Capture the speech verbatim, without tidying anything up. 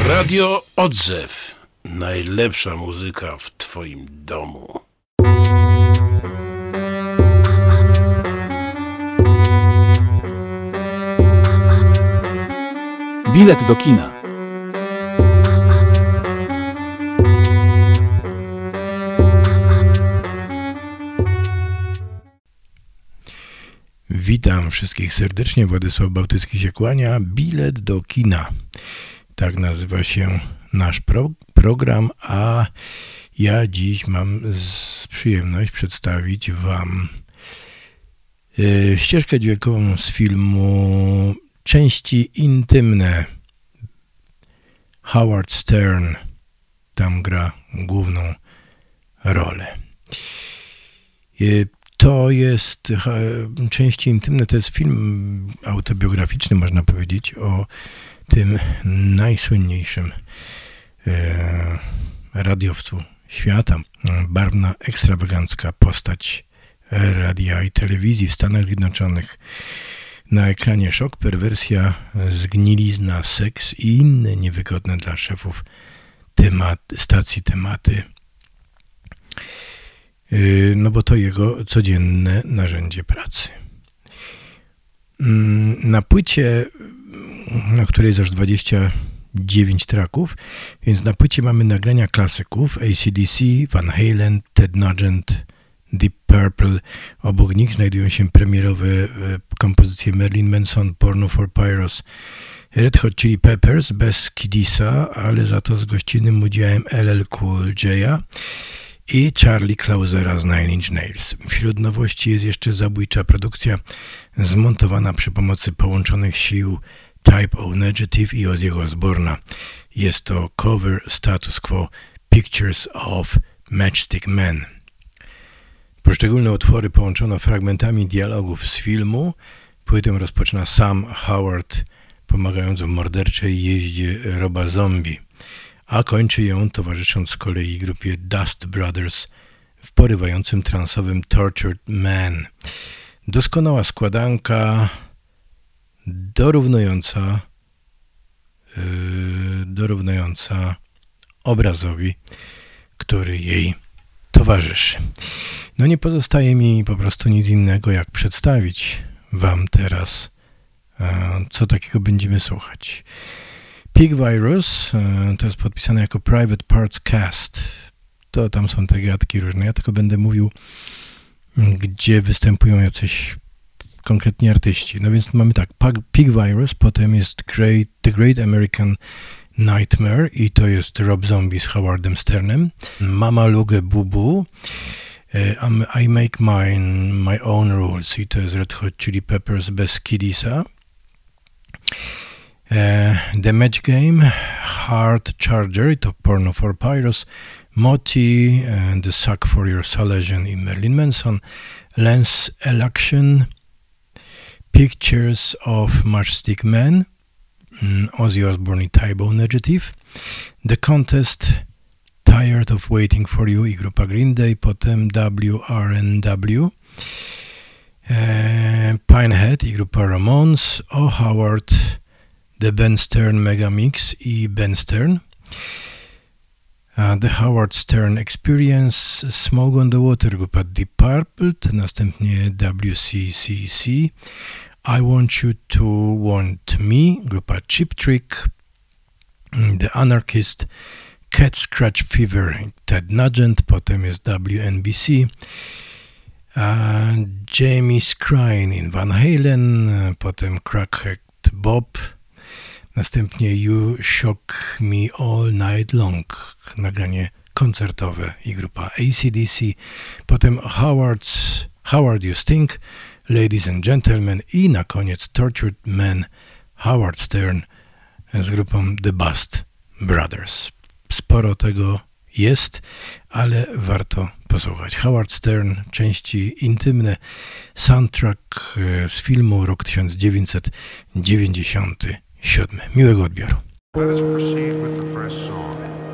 Radio Odzew. Najlepsza muzyka w twoim domu. Bilet do kina. Witam wszystkich serdecznie, Władysław Bałtycki się kłania. Bilet do kina. Tak nazywa się nasz pro- program, a ja dziś mam z przyjemność przedstawić wam yy, ścieżkę dźwiękową z filmu Części intymne. Howard Stern tam gra główną rolę. Yy, To jest, Części intymne, to jest film autobiograficzny, można powiedzieć, o tym najsłynniejszym e, radiowcu świata. Barwna, ekstrawagancka postać radia i telewizji w Stanach Zjednoczonych. Na ekranie szok, perwersja, zgnilizna, seks i inne niewygodne dla szefów temat, stacji tematy. No bo to jego codzienne narzędzie pracy. Na płycie, na której jest aż dwadzieścia dziewięć traków, więc na płycie mamy nagrania klasyków A C D C, Van Halen, Ted Nugent, Deep Purple. Obok nich znajdują się premierowe kompozycje Marilyn Manson, Porno for Pyros, Red Hot Chili Peppers bez Kidisa, ale za to z gościnnym udziałem L L Cool J'a i Charlie Klausera z Nine Inch Nails. Wśród nowości jest jeszcze zabójcza produkcja zmontowana przy pomocy połączonych sił Type O Negative i Ozzy'ego Osbourne'a. Jest to cover Status Quo Pictures of Matchstick Men. Poszczególne utwory połączono fragmentami dialogów z filmu. Płytę rozpoczyna Sam Howard, pomagając w morderczej jeździe Roba Zombie, a kończy ją towarzysząc z kolei grupie Dust Brothers w porywającym transowym Tortured Man. Doskonała składanka, dorównująca, yy, dorównująca obrazowi, który jej towarzyszy. No nie pozostaje mi po prostu nic innego, jak przedstawić wam teraz, yy, co takiego będziemy słuchać. Pig Virus, to jest podpisane jako Private Parts Cast. To tam są te gadki różne. Ja tylko będę mówił, gdzie występują jacyś konkretni artyści. No więc mamy tak, Pig Virus, potem jest Great, The Great American Nightmare i to jest Rob Zombie z Howardem Sternem. Mama Luge Boo Boo, I Make Mine, My Own Rules i to jest Red Hot Chili Peppers bez Kidisa. The Match Game, Hard Charger, to Porno for Pyros, Moti, The Suck for Your Salesian i Marilyn Manson, Lance Election, Pictures of Matchstick Men, Ozzy Osbourne i Type O Negative, The Contest, Tired of Waiting for You i grupa Green Day, potem W R N W, Pinehead i grupa Ramones, O Howard, The Ben Stern Mega Mix i Ben Stern, uh, The Howard Stern Experience, Smoke on the Water, grupa Deep Purple, następnie W C C C, I Want You to Want Me, grupa Cheap Trick, The Anarchist, Cat Scratch Fever, Ted Nugent, potem jest W N B C, uh, Jamie Scrine in Van Halen, potem Crackhead Bob, następnie You Shock Me All Night Long, nagranie koncertowe i grupa A C D C, potem Howard's, Howard You Stink, Ladies and Gentlemen i na koniec Tortured Man, Howard Stern z grupą The Dust Brothers. Sporo tego jest, ale warto posłuchać. Howard Stern, części intymne, soundtrack z filmu rok tysiąc dziewięćset dziewięćdziesiąty siódmy. Miłego odbioru. Let us proceed with the first song.